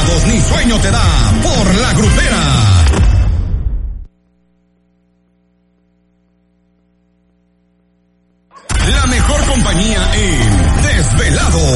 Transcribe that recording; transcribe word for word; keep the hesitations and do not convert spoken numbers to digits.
resultados ni sueño te da por la grupera. La mejor compañía en Desvelado.